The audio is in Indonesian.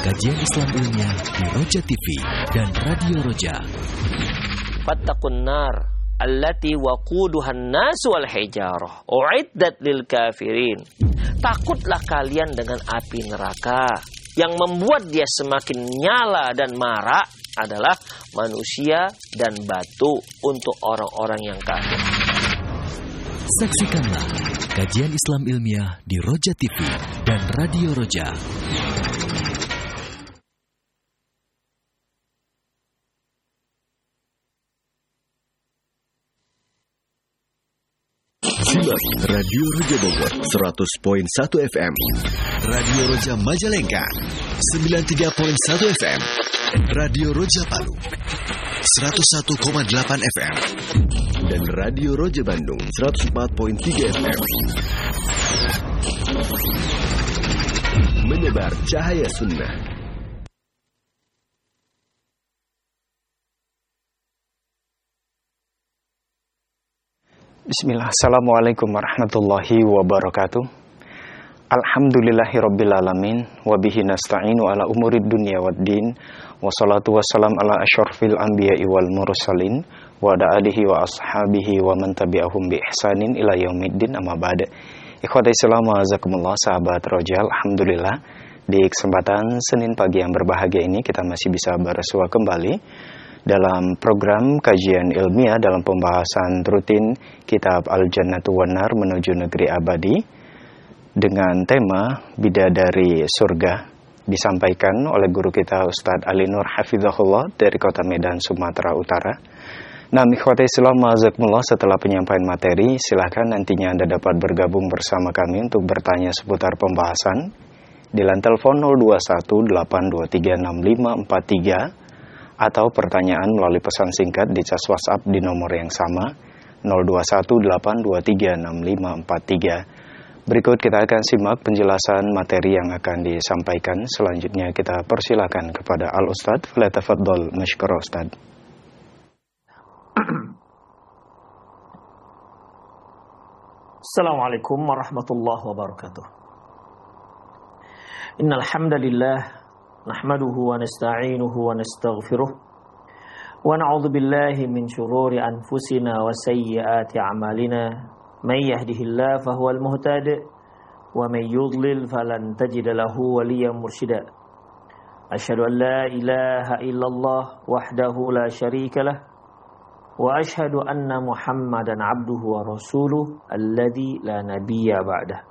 kajian Islam ilmiah di Roja TV dan Radio Roja. Fattaqun nar allati waquduhan nasu wal hijarah uiddat lil kafirin. Takutlah kalian dengan api neraka yang membuat dia semakin nyala dan marak adalah manusia dan batu untuk orang-orang yang kafir. Saksikanlah kajian Islam ilmiah di Roja TV dan Radio Roja. Simak Radio Roja Bogor 100.1 FM, Radio Roja Majalengka 93.1 FM, Radio Roja Palu 101,8 FM, dan Radio Roja Bandung 104.3 FM. Menyebar cahaya sunnah. Bismillah, Assalamualaikum warahmatullahi wabarakatuh. Alhamdulillahirabbil alamin wa bihi nasta'inu ala umurid dunya waddin. Wassalatu wassalam ala asyrafil anbiya'i wal mursalin wa ala alihi wa ashabihi wa man tabi'ahum bi ihsanin ila yaumiddin, amma ba'd. Ikhwatai Islam wa azakumullah, sahabat Roja, alhamdulillah di kesempatan Senin pagi yang berbahagia ini kita masih bisa bersua kembali dalam program kajian ilmiah dalam pembahasan rutin kitab Al-Jannatu wan Nar menuju negeri abadi dengan tema Bidadari Surga, disampaikan oleh guru kita Ustadz Ali Nur Hafizahullah dari Kota Medan, Sumatera Utara. Nah, ikhwati Islam ma'azakumullah, setelah penyampaian materi, silakan nantinya Anda dapat bergabung bersama kami untuk bertanya seputar pembahasan di line telepon 0218236543 atau pertanyaan melalui pesan singkat di cas WhatsApp di nomor yang sama 0218236543. Berikut kita akan simak penjelasan materi yang akan disampaikan. Selanjutnya kita persilakan kepada Al-Ustadz. Falyatafaddal mashkura Ustadz. Assalamualaikum warahmatullahi wabarakatuh. Innal hamdalillah nahmaduhu wa nasta'inuhu wa nastaghfiruh wa na'udzu billahi min shururi anfusina wa sayyiati a'malina. May yahdihillahu fahuwal muhtadi wa may yudlil falan tajida lahu waliyyan mursyida. Asyhadu an la ilaha illallah wahdahu la syarika lah wa asyhadu anna Muhammadan abduhu wa rasuluh alladzi la nabiyya ba'dah.